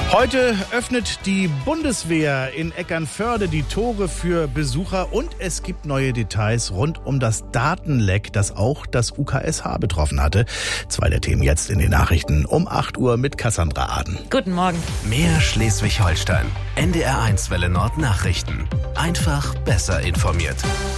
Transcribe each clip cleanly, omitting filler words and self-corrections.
Heute öffnet die Bundeswehr in Eckernförde die Tore für Besucher und es gibt neue Details rund um das Datenleck, das auch das UKSH betroffen hatte. 2 der Themen jetzt in den Nachrichten um 8 Uhr mit Cassandra Aden. Guten Morgen. Mehr Schleswig-Holstein. NDR1 Welle Nord Nachrichten. Einfach besser informiert.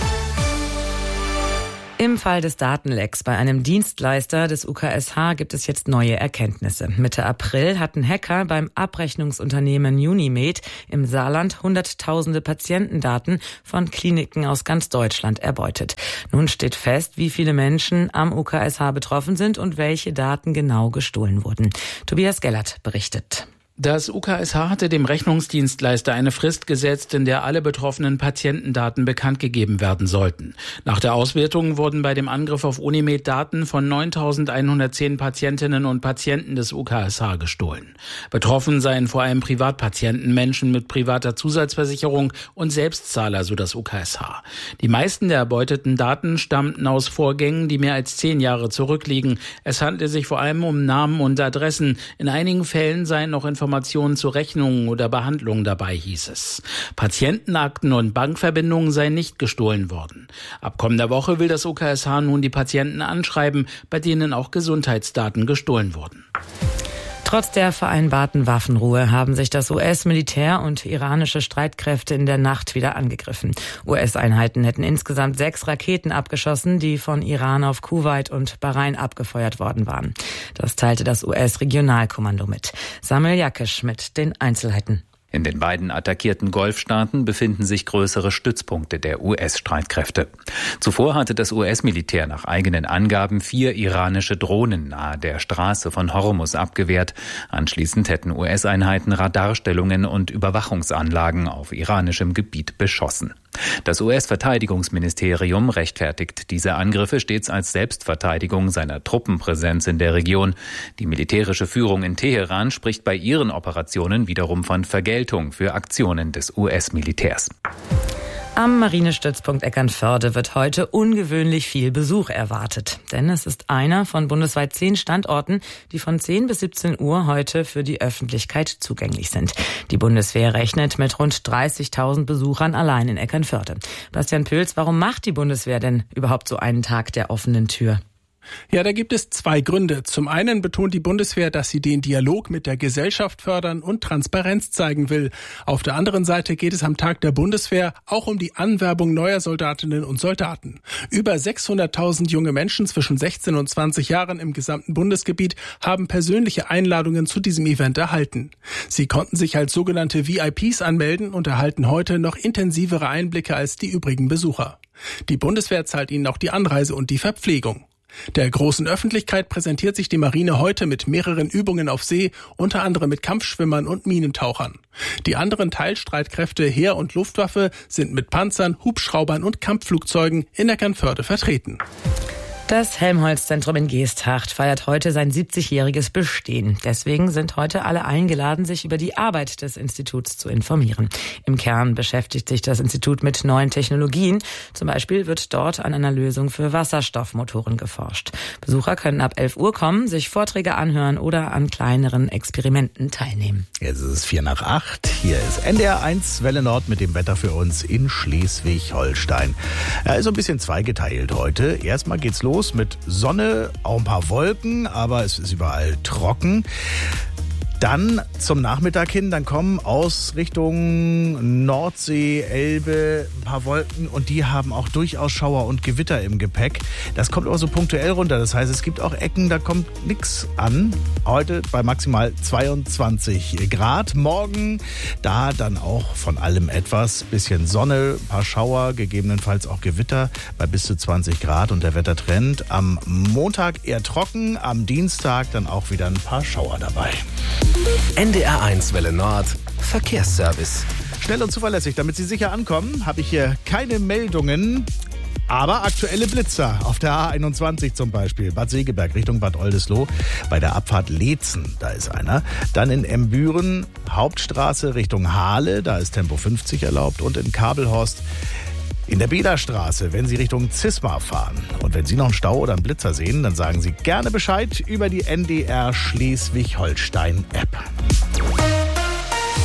Im Fall des Datenlecks bei einem Dienstleister des UKSH gibt es jetzt neue Erkenntnisse. Mitte April hatten Hacker beim Abrechnungsunternehmen Unimed im Saarland hunderttausende Patientendaten von Kliniken aus ganz Deutschland erbeutet. Nun steht fest, wie viele Menschen am UKSH betroffen sind und welche Daten genau gestohlen wurden. Tobias Gellert berichtet. Das UKSH hatte dem Rechnungsdienstleister eine Frist gesetzt, in der alle betroffenen Patientendaten bekannt gegeben werden sollten. Nach der Auswertung wurden bei dem Angriff auf Unimed Daten von 9.110 Patientinnen und Patienten des UKSH gestohlen. Betroffen seien vor allem Privatpatienten, Menschen mit privater Zusatzversicherung und Selbstzahler, so das UKSH. Die meisten der erbeuteten Daten stammten aus Vorgängen, die mehr als 10 Jahre zurückliegen. Es handelte sich vor allem um Namen und Adressen. In einigen Fällen seien noch Informationen zu Rechnungen oder Behandlungen dabei, hieß es. Patientenakten und Bankverbindungen seien nicht gestohlen worden. Ab kommender Woche will das UKSH nun die Patienten anschreiben, bei denen auch Gesundheitsdaten gestohlen wurden. Trotz der vereinbarten Waffenruhe haben sich das US-Militär und iranische Streitkräfte in der Nacht wieder angegriffen. US-Einheiten hätten insgesamt 6 Raketen abgeschossen, die von Iran auf Kuwait und Bahrain abgefeuert worden waren. Das teilte das US-Regionalkommando mit. Samuel Jakisch mit den Einzelheiten. In den beiden attackierten Golfstaaten befinden sich größere Stützpunkte der US-Streitkräfte. Zuvor hatte das US-Militär nach eigenen Angaben 4 iranische Drohnen nahe der Straße von Hormuz abgewehrt. Anschließend hätten US-Einheiten Radarstellungen und Überwachungsanlagen auf iranischem Gebiet beschossen. Das US-Verteidigungsministerium rechtfertigt diese Angriffe stets als Selbstverteidigung seiner Truppenpräsenz in der Region. Die militärische Führung in Teheran spricht bei ihren Operationen wiederum von Vergeltung für Aktionen des US-Militärs. Am Marinestützpunkt Eckernförde wird heute ungewöhnlich viel Besuch erwartet. Denn es ist einer von bundesweit 10 Standorten, die von 10 bis 17 Uhr heute für die Öffentlichkeit zugänglich sind. Die Bundeswehr rechnet mit rund 30.000 Besuchern allein in Eckernförde. Bastian Pöls, warum macht die Bundeswehr denn überhaupt so einen Tag der offenen Tür? Ja, da gibt es 2 Gründe. Zum einen betont die Bundeswehr, dass sie den Dialog mit der Gesellschaft fördern und Transparenz zeigen will. Auf der anderen Seite geht es am Tag der Bundeswehr auch um die Anwerbung neuer Soldatinnen und Soldaten. Über 600.000 junge Menschen zwischen 16 und 20 Jahren im gesamten Bundesgebiet haben persönliche Einladungen zu diesem Event erhalten. Sie konnten sich als sogenannte VIPs anmelden und erhalten heute noch intensivere Einblicke als die übrigen Besucher. Die Bundeswehr zahlt ihnen auch die Anreise und die Verpflegung. Der großen Öffentlichkeit präsentiert sich die Marine heute mit mehreren Übungen auf See, unter anderem mit Kampfschwimmern und Minentauchern. Die anderen Teilstreitkräfte Heer und Luftwaffe sind mit Panzern, Hubschraubern und Kampfflugzeugen in Eckernförde vertreten. Das Helmholtz-Zentrum in Geesthacht feiert heute sein 70-jähriges Bestehen. Deswegen sind heute alle eingeladen, sich über die Arbeit des Instituts zu informieren. Im Kern beschäftigt sich das Institut mit neuen Technologien. Zum Beispiel wird dort an einer Lösung für Wasserstoffmotoren geforscht. Besucher können ab 11 Uhr kommen, sich Vorträge anhören oder an kleineren Experimenten teilnehmen. Jetzt ist es 7:45. Hier ist NDR1 Welle Nord mit dem Wetter für uns in Schleswig-Holstein. Er ist so ein bisschen zweigeteilt heute. Erstmal geht's los mit Sonne, auch ein paar Wolken, aber es ist überall trocken. Dann zum Nachmittag hin, dann kommen aus Richtung Nordsee, Elbe ein paar Wolken und die haben auch durchaus Schauer und Gewitter im Gepäck. Das kommt aber so punktuell runter, das heißt, es gibt auch Ecken, da kommt nichts an. Heute bei maximal 22 Grad. Morgen da dann auch von allem etwas, bisschen Sonne, ein paar Schauer, gegebenenfalls auch Gewitter bei bis zu 20 Grad und der Wettertrend am Montag eher trocken, am Dienstag dann auch wieder ein paar Schauer dabei. NDR1 Welle Nord Verkehrsservice. Schnell und zuverlässig, damit Sie sicher ankommen, habe ich hier keine Meldungen, aber aktuelle Blitzer. Auf der A21 zum Beispiel, Bad Segeberg Richtung Bad Oldesloe, bei der Abfahrt Leetzen, da ist einer. Dann in Embüren, Hauptstraße Richtung Hahle, da ist Tempo 50 erlaubt. Und in Kabelhorst in der Bederstraße, wenn Sie Richtung Zismar fahren. Und wenn Sie noch einen Stau oder einen Blitzer sehen, dann sagen Sie gerne Bescheid über die NDR Schleswig-Holstein-App.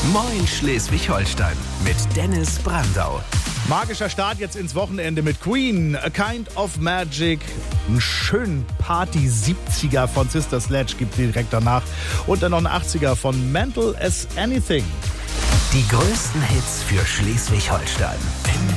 Moin Schleswig-Holstein mit Dennis Brandau. Magischer Start jetzt ins Wochenende mit Queen, A Kind of Magic. Einen schönen Party-70er von Sister Sledge gibt direkt danach. Und dann noch ein 80er von Mental as Anything. Die größten Hits für Schleswig-Holstein.